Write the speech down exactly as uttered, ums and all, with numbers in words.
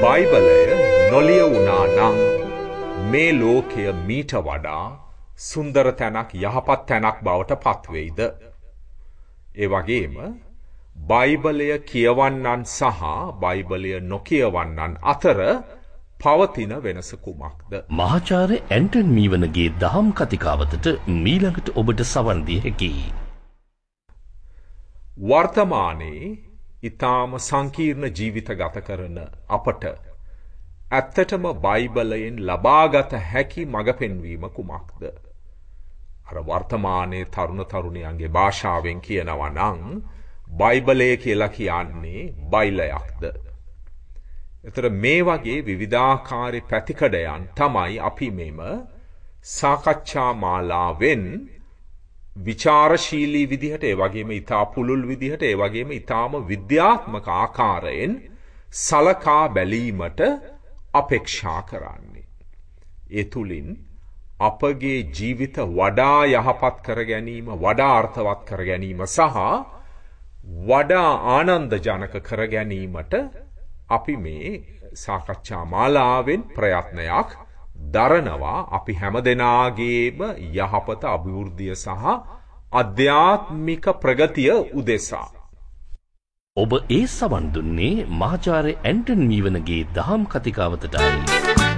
බයිබලය නොලියවුණා නම් මේ ලෝකය මීට වඩා සුන්දර තැනක් යහපත් තැනක් බවට පත්වෙයිද? ඒ වගේම බයිබලය කියවන්නන් සහ බයිබලය නොකියවන්නන් අතර පවතින වෙනස කුමක්ද? මහාචාර්ය ඇන්ටන් මීවනගේ දහම් කතිකාවතට මීළඟට ඔබට සවන් දිය හැකියි. වර්තමානයේ ඊටාම සංකීර්ණ ජීවිත ගත කරන අපට ඇත්තටම බයිබලයෙන් ලබාගත හැකි මඟ පෙන්වීම කුමක්ද? අර වර්තමානයේ තරුණ තරුණියන්ගේ භාෂාවෙන් කියනවා නම් බයිබලය කියලා කියන්නේ බයිලයක්ද? එතකොට මේ වගේ විවිධාකාරී පැතිකඩයන් තමයි අපි මෙම සාකච්ඡා මාලාවෙන් විචාරශීලී විදිහට, ඒ වගේම ඊටා පුළුල් විදිහට, ඒ වගේම ඊටාම විද්‍යාත්මක ආකාරයෙන් සලකා බැලීමට අපේක්ෂා කරන්නේ. ඒ තුලින් අපගේ ජීවිත වඩා යහපත් කර ගැනීම, වඩා අර්ථවත් කර ගැනීම සහ වඩා ආනන්දජනක කර ගැනීමට අපි මේ සාකච්ඡා මාලාවෙන් ප්‍රයත්නයක් දරනවා. අපි හැමදෙනාගේම යහපත, අභිවෘද්ධිය සහ අධ්‍යාත්මික ප්‍රගතිය උදෙසා. ඔබ ඒ සවන් දුන්නේ මහාචාර්ය ඇන්ටන් මීවනගේ දහම් කතිකාවතටයි.